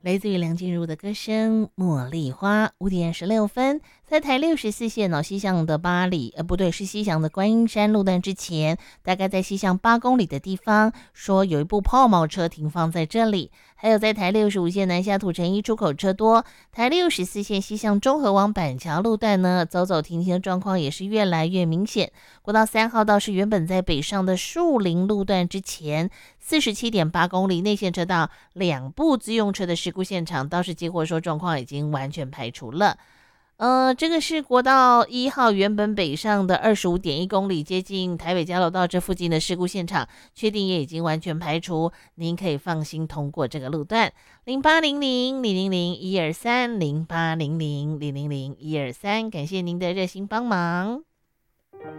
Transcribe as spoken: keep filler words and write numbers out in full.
来自于梁静茹的歌声《茉莉花》。五点十六分，在台六十四线哦，西向的八里，呃，不对，是西向的观音山路段之前，大概在西向八公里的地方，说有一部抛锚车停放在这里。还有在台六十五线南下土城一出口车多，台六十四线西向中和往板桥路段呢，走走停停的状况也是越来越明显。国道三号道是原本在北上的树林路段之前，四十七点八公里内线车道两部自用车的事故现场，倒是接获说状况已经完全排除了。呃，这个是国道一号原本北上的二十五点一公里，接近台北交流道这附近的事故现场，确定也已经完全排除，您可以放心通过这个路段。零八零零零零零一二三零八零零零零零一二三，感谢您的热心帮忙。